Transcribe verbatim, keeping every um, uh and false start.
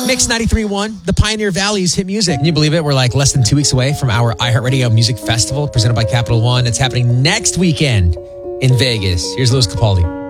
Mix ninety-three point one, the Pioneer Valley's hit music. Can you believe it? We're like less than two weeks away from our iHeartRadio Music Festival presented by Capital One. It's happening next weekend in Vegas. Here's Louis Capaldi.